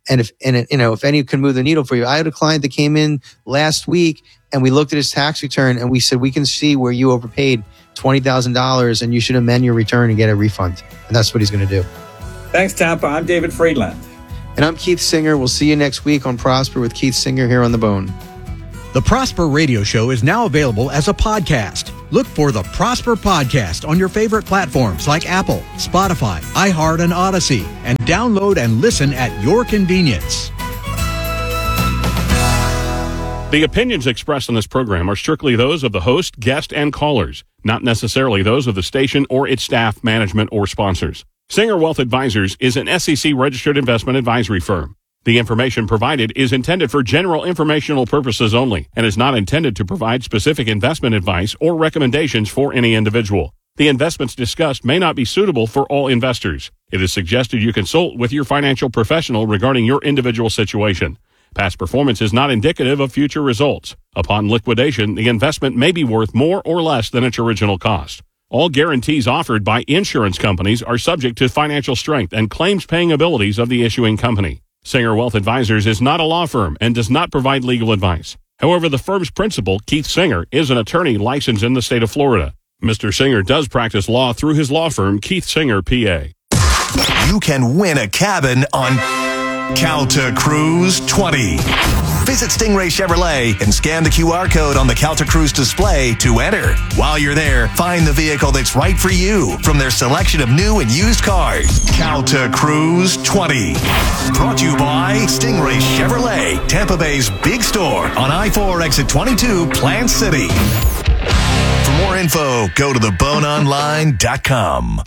S1: And if any can move the needle for you. I had a client that came in last week and we looked at his tax return and we said, we can see where you overpaid $20,000 and you should amend your return and get a refund. And that's what he's going to do.
S2: Thanks, Tampa. I'm David Friedland.
S1: And I'm Keith Singer. We'll see you next week on Prosper with Keith Singer here on The Bone.
S5: The Prosper Radio Show is now available as a podcast. Look for the Prosper Podcast on your favorite platforms like Apple, Spotify, iHeart, and Odyssey, and download and listen at your convenience.
S8: The opinions expressed on this program are strictly those of the host, guest, and callers, not necessarily those of the station or its staff, management, or sponsors. Singer Wealth Advisors is an SEC-registered investment advisory firm. The information provided is intended for general informational purposes only and is not intended to provide specific investment advice or recommendations for any individual. The investments discussed may not be suitable for all investors. It is suggested you consult with your financial professional regarding your individual situation. Past performance is not indicative of future results. Upon liquidation, the investment may be worth more or less than its original cost. All guarantees offered by insurance companies are subject to financial strength and claims-paying abilities of the issuing company. Singer Wealth Advisors is not a law firm and does not provide legal advice. However, the firm's principal, Keith Singer, is an attorney licensed in the state of Florida. Mr. Singer does practice law through his law firm, Keith Singer, PA.
S9: You can win a cabin on Calta Cruise 20. Visit Stingray Chevrolet and scan the QR code on the Calta Cruise display to enter. While you're there, find the vehicle that's right for you from their selection of new and used cars. Calta Cruise 20. Brought to you by Stingray Chevrolet, Tampa Bay's big store on I-4 exit 22, Plant City. For more info, go to theboneonline.com.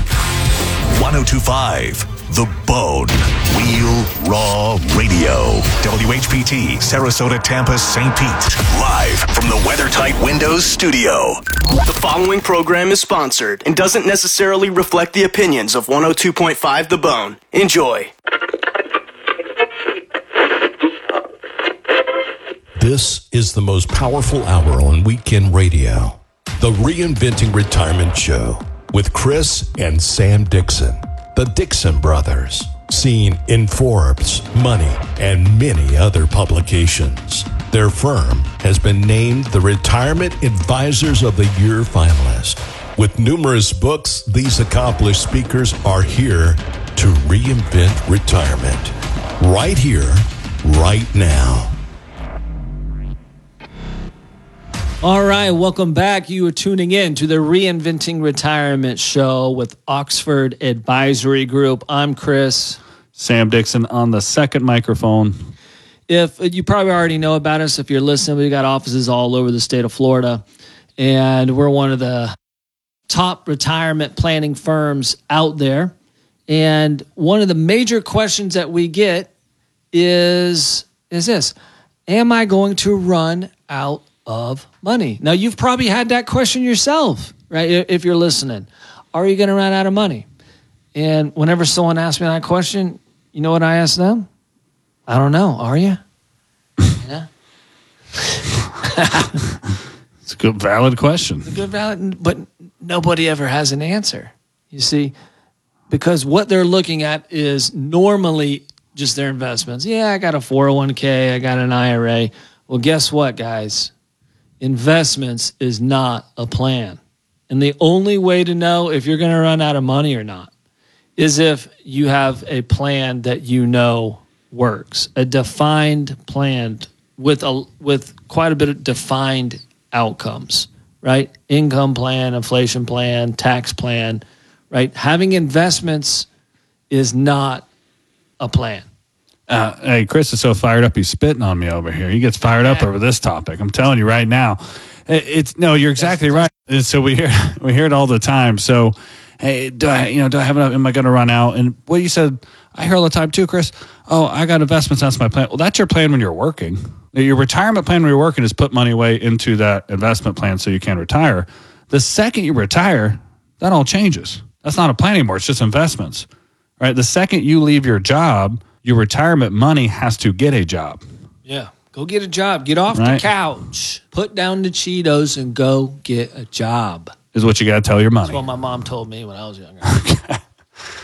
S9: 1025 The Bone. Wheel Raw Radio. WHPT, Sarasota, Tampa, St. Pete. Live from the WeatherTight Windows studio.
S10: The following program is sponsored and doesn't necessarily reflect the opinions of 102.5 The Bone. Enjoy.
S11: This is the most powerful hour on weekend radio. The Reinventing Retirement Show with Chris and Sam Dixon. The Dixon Brothers, seen in Forbes, Money, and many other publications. Their firm has been named the Retirement Advisors of the Year finalist. With numerous books, these accomplished speakers are here to reinvent retirement. Right here, right now.
S12: All right, welcome back. You are tuning in to the Reinventing Retirement Show with Oxford Advisory Group. I'm Chris.
S3: Sam Dixon on the second microphone.
S12: If you probably already know about us, if you're listening, we got offices all over the state of Florida, and we're one of the top retirement planning firms out there. And one of the major questions that we get is this: am I going to run out of money? Now, you've probably had that question yourself, right? If you're listening, are you going to run out of money? And whenever someone asks me that question, you know what I ask them? I don't know. Are you? Yeah.
S3: It's a good, valid question.
S12: It's a good, valid, but nobody ever has an answer, you see, because what they're looking at is normally just their investments. Yeah, I got a 401k, I got an IRA. Well, guess what, guys? Investments is not a plan. And the only way to know if you're going to run out of money or not is if you have a plan that you know works, a defined plan with quite a bit of defined outcomes, right? Income plan, inflation plan, tax plan, right? Having investments is not a plan.
S3: Hey, Chris is so fired up, he's spitting on me over here. He gets fired up over this topic. I'm telling you right now. You're exactly right. And so we hear it all the time. So, hey, do I have enough? Am I going to run out? And what you said, I hear all the time too, Chris. Oh, I got investments. That's my plan. Well, that's your plan when you're working. Your retirement plan when you're working is put money away into that investment plan so you can retire. The second you retire, that all changes. That's not a plan anymore. It's just investments, right? The second you leave your job, your retirement money has to get a job.
S12: Yeah. Go get a job. Get off the couch. Put down the Cheetos and go get a job.
S3: Is what you got to tell your money.
S12: That's what my mom told me when I was younger.
S3: Okay.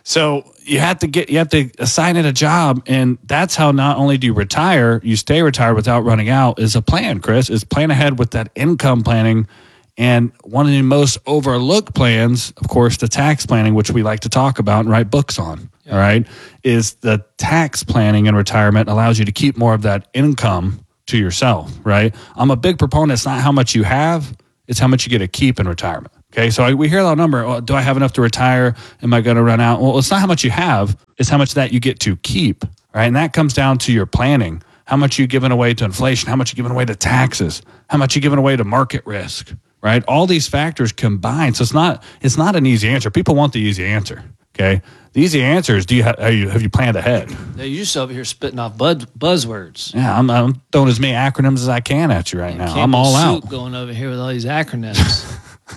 S3: So you have to assign it a job, and that's how not only do you retire, you stay retired without running out. Is a plan, Chris. Is plan ahead with that income planning, and one of the most overlooked plans, of course, the tax planning, which we like to talk about and write books on. Yeah. All right, is the tax planning in retirement allows you to keep more of that income to yourself. Right. I'm a big proponent. It's not how much you have; it's how much you get to keep in retirement. Okay, so we hear that number. Oh, do I have enough to retire? Am I going to run out? Well, it's not how much you have. It's how much that you get to keep, right? And that comes down to your planning. How much you giving away to inflation? How much you giving away to taxes? How much you giving away to market risk, right? All these factors combined. So it's not an easy answer. People want the easy answer, okay? The easy answer is, have you planned ahead?
S12: Yeah, you're just over here spitting off buzzwords.
S3: Yeah, I'm throwing as many acronyms as I can at you right now. I'm all out.
S12: Going over here with all these acronyms.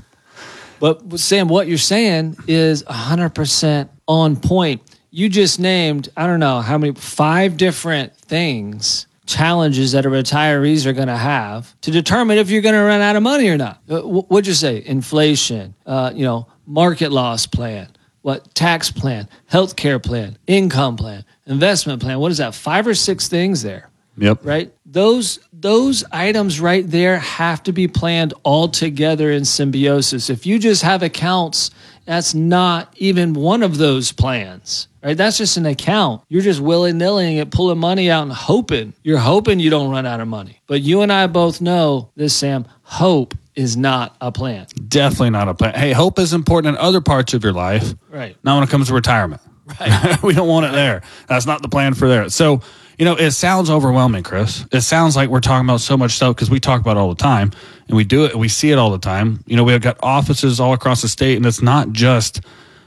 S12: But Sam, what you're saying is 100% on point. You just named, I don't know how many, 5 different challenges that retirees are going to have to determine if you're going to run out of money or not. What'd you say? Inflation, market loss plan, tax plan, healthcare plan, income plan, investment plan. What is that? 5 or 6 things there.
S3: Yep.
S12: Right? Those items right there have to be planned all together in symbiosis. If you just have accounts, that's not even one of those plans, right? That's just an account. You're just willy-nilly it, pulling money out and hoping. You're hoping you don't run out of money. But you and I both know this, Sam, hope is not a plan.
S3: Definitely not a plan. Hey, hope is important in other parts of your life.
S12: Right.
S3: Not when it comes to retirement.
S12: Right.
S3: We don't want it there. That's not the plan for there. So, it sounds overwhelming, Chris. It sounds like we're talking about so much stuff because we talk about it all the time, and we do it, and we see it all the time. We've got offices all across the state, and it's not just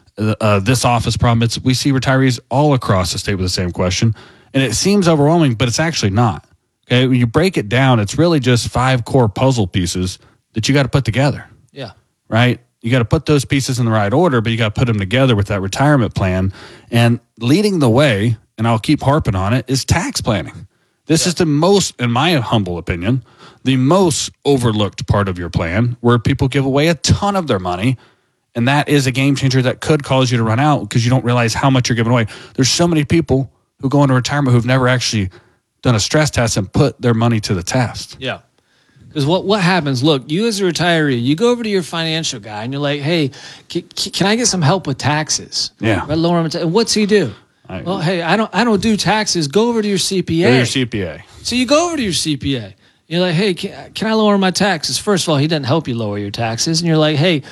S3: this office problem. We see retirees all across the state with the same question, and it seems overwhelming, but it's actually not. Okay, when you break it down, it's really just 5 core puzzle pieces that you got to put together.
S12: Yeah.
S3: Right? You got to put those pieces in the right order, but you got to put them together with that retirement plan. And leading the way, and I'll keep harping on it, is tax planning. This is the most, in my humble opinion, the most overlooked part of your plan, where people give away a ton of their money. And that is a game changer that could cause you to run out because you don't realize how much you're giving away. There's so many people who go into retirement who've never actually done a stress test and put their money to the test.
S12: Yeah. Because what happens, look, you as a retiree, you go over to your financial guy and you're like, hey, can I get some help with taxes?
S3: Yeah.
S12: And what's he do? Well, hey, I don't do taxes. Go over to your CPA.
S3: Go to your CPA.
S12: So you go over to your CPA. You're like, hey, can I lower my taxes? First of all, he doesn't help you lower your taxes. And you're like, hey,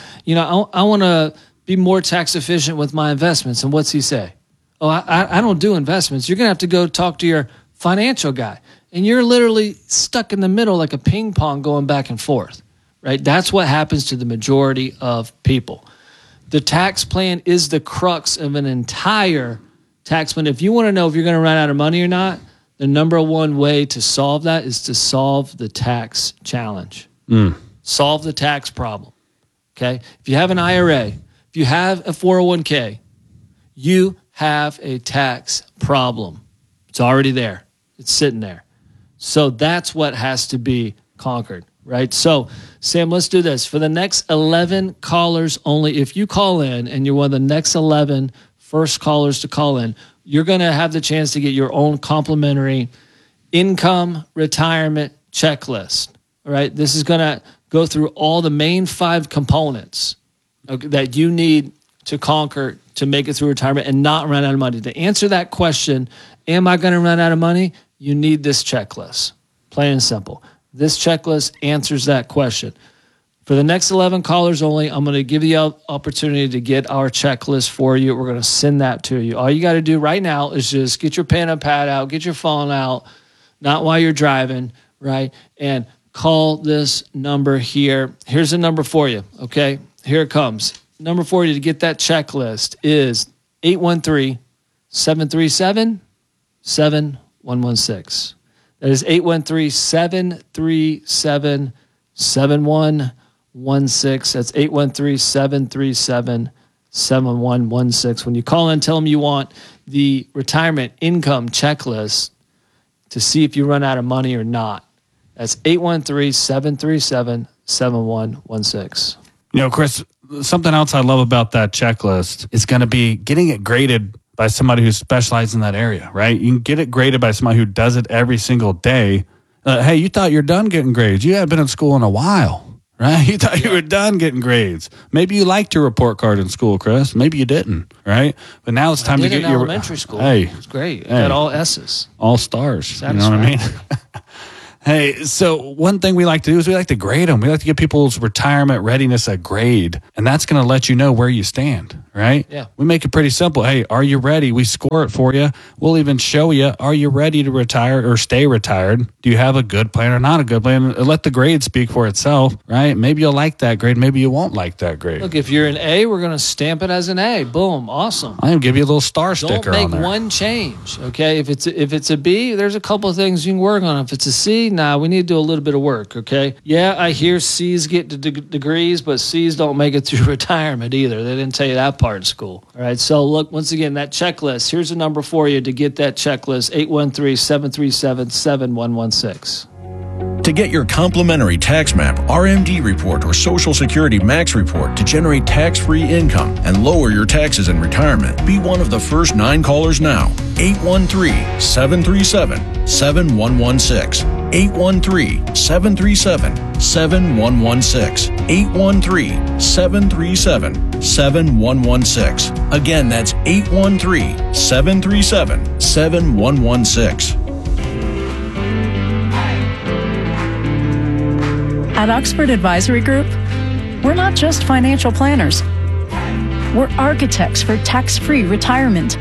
S12: I want to be more tax efficient with my investments. And what's he say? Oh, I don't do investments. You're going to have to go talk to your financial guy. And you're literally stuck in the middle like a ping pong going back and forth, right? That's what happens to the majority of people. The tax plan is the crux of an entire tax plan. If you want to know if you're going to run out of money or not, the number one way to solve that is to solve the tax challenge. Solve the tax problem, okay? If you have an IRA, if you have a 401k, you have a tax problem. It's already there. It's sitting there. So that's what has to be conquered, right? So, Sam, let's do this. For the next 11 callers only, if you call in and you're one of the next 11 first callers to call in, you're going to have the chance to get your own complimentary income retirement checklist, all right? This is going to go through all the main 5 components that you need to conquer to make it through retirement and not run out of money. To answer that question, am I going to run out of money? You need this checklist, plain and simple. This checklist answers that question. For the next 11 callers only, I'm going to give you the opportunity to get our checklist for you. We're going to send that to you. All you got to do right now is just get your pen and pad out, get your phone out, not while you're driving, right? And call this number here. Here's the number for you, okay? Here it comes. Number for you to get that checklist is 813-737-7116. That is 813-737-7116. That's 813-737-7116. When you call in, tell them you want the retirement income checklist to see if you run out of money or not. That's 813-737-7116.
S3: Chris, something else I love about that checklist is going to be getting it graded by somebody who specializes in that area, right? You can get it graded by somebody who does it every single day. Hey, you thought you're done getting grades. You haven't been in school in a while, right? You thought you were done getting grades. Maybe you liked your report card in school, Chris. Maybe you didn't, right? But now it's time to get your
S12: elementary school.
S3: Hey,
S12: it's great. You got all S's,
S3: all stars. You know what I mean? Hey, so one thing we like to do is we like to grade them. We like to give people's retirement readiness a grade, and that's going to let you know where you stand, right?
S12: Yeah.
S3: We make it pretty simple. Hey, are you ready? We score it for you. We'll even show you, are you ready to retire or stay retired? Do you have a good plan or not a good plan? Let the grade speak for itself, right? Maybe you'll like that grade. Maybe you won't like that grade.
S12: Look, if you're an A, we're going to stamp it as an A. Boom. Awesome.
S3: I'm going to give you a little star sticker on there.
S12: Don't make one change, okay? If it's a B, there's a couple of things you can work on. If it's a C, we need to do a little bit of work, okay? Yeah, I hear C's get degrees, but C's don't make it through retirement either. They didn't tell you that part in school. All right, so look, once again, that checklist, here's a number for you to get that checklist, 813-737-7116.
S13: To get your complimentary tax map, RMD report, or Social Security Max report to generate tax-free income and lower your taxes in retirement, be one of the first 9 callers now. 813-737-7116. 813-737-7116. 813-737-7116. Again, that's 813-737-7116.
S14: At Oxford Advisory Group, we're not just financial planners. We're architects for tax-free retirement.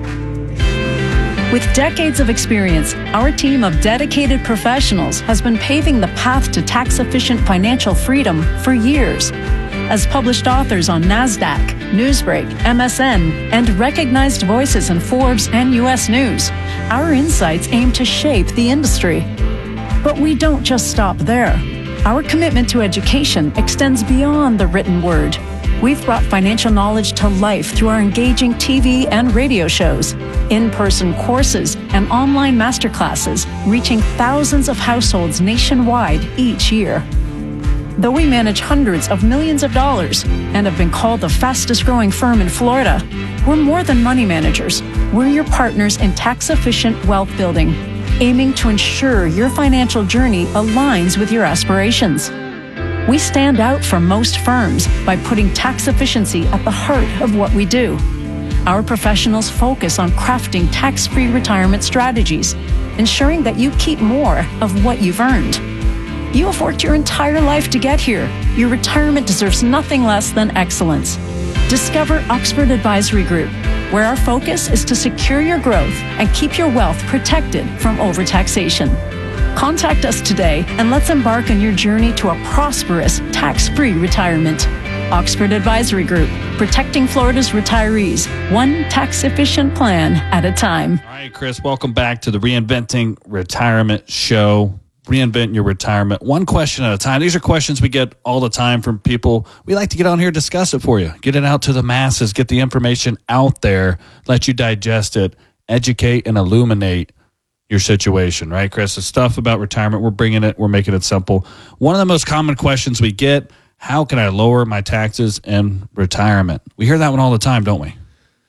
S14: With decades of experience, our team of dedicated professionals has been paving the path to tax-efficient financial freedom for years. As published authors on NASDAQ, Newsbreak, MSN, and recognized voices in Forbes and U.S. News, our insights aim to shape the industry. But we don't just stop there. Our commitment to education extends beyond the written word. We've brought financial knowledge to life through our engaging TV and radio shows, in-person courses, and online masterclasses, reaching thousands of households nationwide each year. Though we manage hundreds of millions of dollars and have been called the fastest growing firm in Florida, we're more than money managers. We're your partners in tax-efficient wealth building, aiming to ensure your financial journey aligns with your aspirations. We stand out from most firms by putting tax efficiency at the heart of what we do. Our professionals focus on crafting tax-free retirement strategies, ensuring that you keep more of what you've earned. You have worked your entire life to get here. Your retirement deserves nothing less than excellence. Discover Oxford Advisory Group, where our focus is to secure your growth and keep your wealth protected from overtaxation. Contact us today and let's embark on your journey to a prosperous, tax-free retirement. Oxford Advisory Group, protecting Florida's retirees, one tax-efficient plan at a time.
S3: All right, Chris, welcome back to the Reinventing Retirement Show. Reinvent your retirement, one question at a time. These are questions we get all the time from people. We like to get on here, discuss it for you, get it out to the masses, get the information out there, let you digest it, educate and illuminate your situation, right, Chris? The stuff about retirement, we're bringing it, we're making it simple. One of the most common questions we get, how can I lower my taxes in retirement? We hear that one all the time, don't we?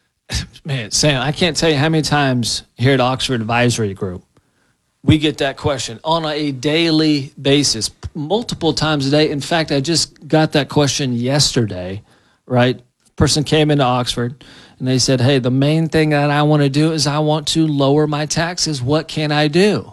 S12: Man, Sam, I can't tell you how many times here at Oxford Advisory Group, we get that question on a daily basis, multiple times a day. In fact, I just got that question yesterday, right? Person came into Oxford and they said, hey, the main thing that I want to do is I want to lower my taxes. What can I do?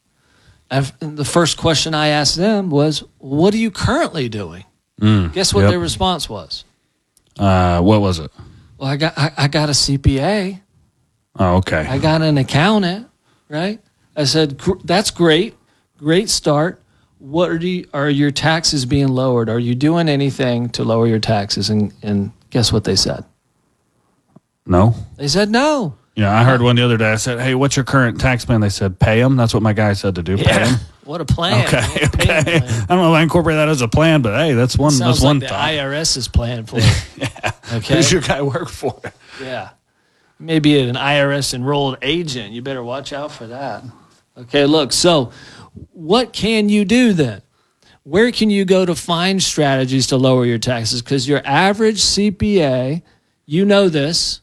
S12: And the first question I asked them was, what are you currently doing? Guess what their response was?
S3: What was it?
S12: Well, I got a CPA.
S3: Oh, okay.
S12: I got an accountant, right? I said, that's great. Great start. What are your taxes being lowered? Are you doing anything to lower your taxes? And guess what they said?
S3: No.
S12: They said no.
S3: Yeah, I heard one the other day. I said, hey, what's your current tax plan? They said, pay them. That's what my guy said to do. Pay them.
S12: What a plan.
S3: Okay. I don't know if I incorporate that as a plan, but hey, that's one.
S12: Sounds
S3: that's
S12: like
S3: one
S12: the
S3: thought.
S12: IRS's plan for it.
S3: Yeah.
S12: Okay.
S3: Who's your guy work for?
S12: Yeah. Maybe an IRS enrolled agent. You better watch out for that. Okay, look, so what can you do then? where can you go to find strategies to lower your taxes? Because your average CPA, your average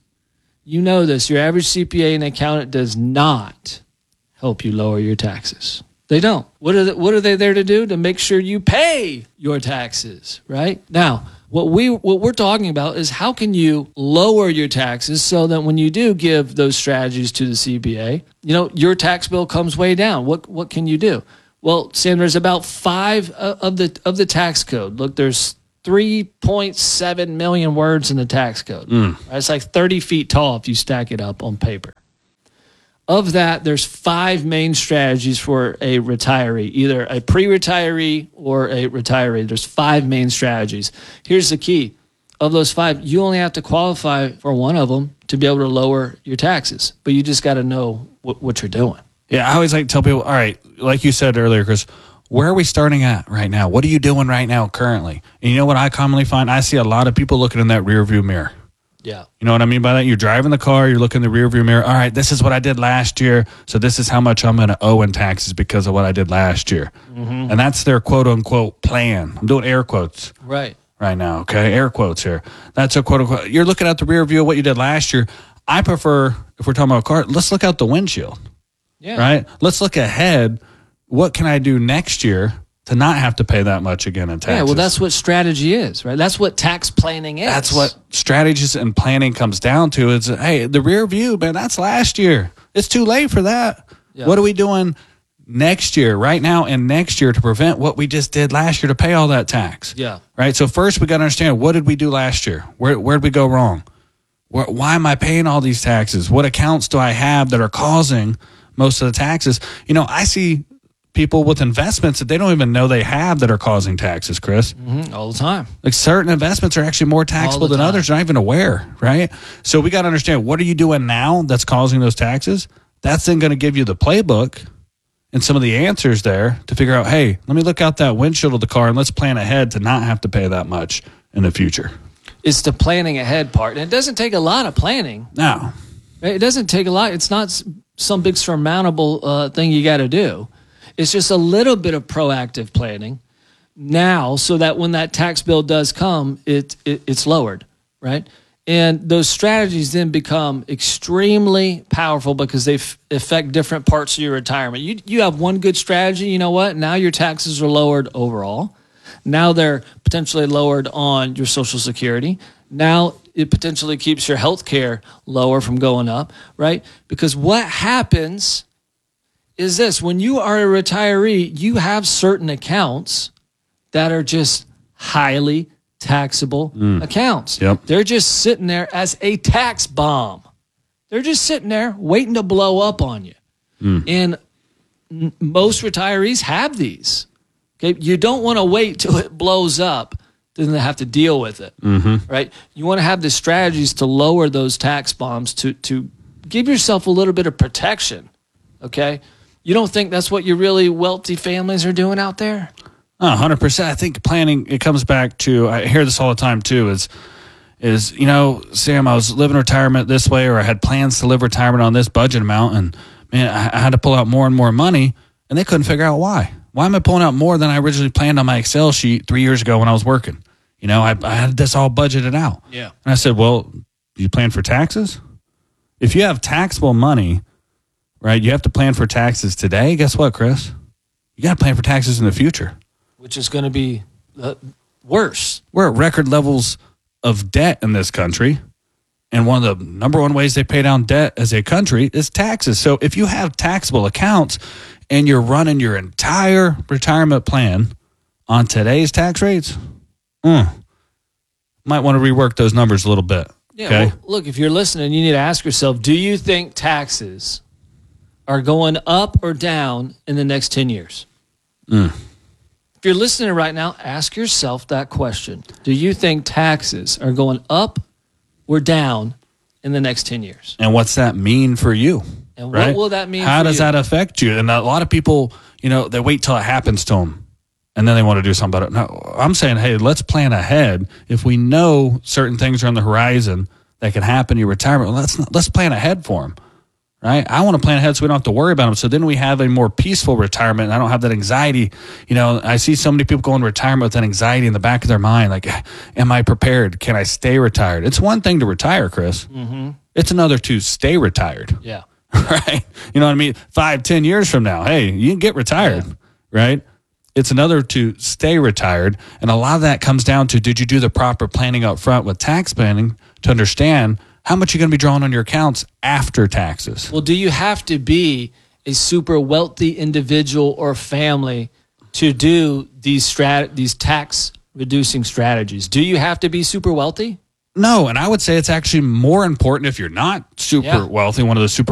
S12: CPA and accountant does not help you lower your taxes. They don't. What are they there to do? To make sure you pay your taxes, right? Now, what we're talking about is how can you lower your taxes so that when you do give those strategies to the CPA, your tax bill comes way down. What can you do? Well, Sam, there's about 5 of the tax code. Look, there's 3.7 million words in the tax code. Right? It's like 30 feet tall if you stack it up on paper. Of that, there's 5 main strategies for a retiree, either a pre-retiree or a retiree. There's 5 main strategies. Here's the key. Of those 5, you only have to qualify for one of them to be able to lower your taxes, but you just got to know what you're doing.
S3: Yeah, I always like to tell people, all right, like you said earlier, Chris, where are we starting at right now? What are you doing right now currently? And you know what I commonly find? I see a lot of people looking in that rear view mirror.
S12: Yeah.
S3: You know what I mean by that? You're driving the car, you're looking in the rear view mirror. All right, this is what I did last year, so this is how much I'm going to owe in taxes because of what I did last year. And that's their quote-unquote plan. I'm doing air quotes
S12: right
S3: now, okay? Air quotes here. That's a quote-unquote. You're looking at the rear view of what you did last year. I prefer, if we're talking about a car, let's look out the windshield.
S12: Yeah.
S3: Right? Let's look ahead. What can I do next year to not have to pay that much again in taxes?
S12: Yeah, well, that's what strategy is, right? That's what tax planning is.
S3: That's what strategies and planning comes down to is, hey, the rear view, man, that's last year. It's too late for that. Yeah. What are we doing next year, right now and next year to prevent what we just did last year to pay all that tax?
S12: Yeah.
S3: Right? So first we got to understand, what did we do last year? Where did we go wrong? Why am I paying all these taxes? What accounts do I have that are causing most of the taxes? I see people with investments that they don't even know they have that are causing taxes, Chris.
S12: All the time.
S3: Like certain investments are actually more taxable than others, not even aware, right? So we got to understand, what are you doing now that's causing those taxes? That's then going to give you the playbook and some of the answers there to figure out, hey, let me look out that windshield of the car and let's plan ahead to not have to pay that much in the future.
S12: It's the planning ahead part. And it doesn't take a lot of planning.
S3: No.
S12: It doesn't take a lot. It's not some big surmountable thing you got to do. It's just a little bit of proactive planning now so that when that tax bill does come, it's lowered, right? And those strategies then become extremely powerful because they affect different parts of your retirement. You have one good strategy, you know what? Now your taxes are lowered overall. Now they're potentially lowered on your Social Security. Now it potentially keeps your health care lower from going up, right? Because what happens is this: when you are a retiree, you have certain accounts that are just highly taxable accounts.
S3: Yep.
S12: They're just sitting there as a tax bomb. They're just sitting there waiting to blow up on you. And most retirees have these. Okay, you don't want to wait till it blows up, then they have to deal with it. Right? You want to have the strategies to lower those tax bombs to give yourself a little bit of protection. Okay? You don't think that's what your really wealthy families are doing out there?
S3: 100%. I think planning, it comes back to, I hear this all the time too, is Sam, I was living retirement this way, or I had plans to live retirement on this budget amount, and man, I had to pull out more and more money, and they couldn't figure out why. Why am I pulling out more than I originally planned on my Excel sheet 3 years ago when I was working? I had this all budgeted out.
S12: Yeah.
S3: And I said, well, do you plan for taxes? If you have taxable money, right, you have to plan for taxes today. Guess what, Chris? You got to plan for taxes in the future.
S12: Which is going to be worse.
S3: We're at record levels of debt in this country. And one of the number one ways they pay down debt as a country is taxes. So if you have taxable accounts and you're running your entire retirement plan on today's tax rates, might want to rework those numbers a little bit.
S12: Yeah,
S3: okay?
S12: Well, look, if you're listening, you need to ask yourself, do you think taxes are going up or down in the next 10 years? If you're listening right now, ask yourself that question. Do you think taxes are going up or down in the next 10 years?
S3: And what's that mean for you?
S12: And
S3: right?
S12: what will that mean
S3: How
S12: for
S3: does
S12: you?
S3: that affect you? And a lot of people, they wait till it happens to them, and then they want to do something about it. No, I'm saying, hey, let's plan ahead. If we know certain things are on the horizon that can happen in your retirement, let's plan ahead for them. right? I want to plan ahead so we don't have to worry about them. So then we have a more peaceful retirement, and I don't have that anxiety. You know, I see so many people go into retirement with that anxiety in the back of their mind, like, am I prepared? Can I stay retired? It's one thing to retire, Chris. Mm-hmm. It's another to stay retired.
S12: Yeah.
S3: Right? You know what I mean? 5-10 years from now, hey, you can get retired, right? It's another to stay retired. And a lot of that comes down to, did you do the proper planning up front with tax planning to understand how much you're going to be drawing on your accounts after taxes?
S12: Well, do you have to be a super wealthy individual or family to do these tax reducing strategies? Do you have to be super wealthy?
S3: No, and I would say it's actually more important if you're not super wealthy, one of the super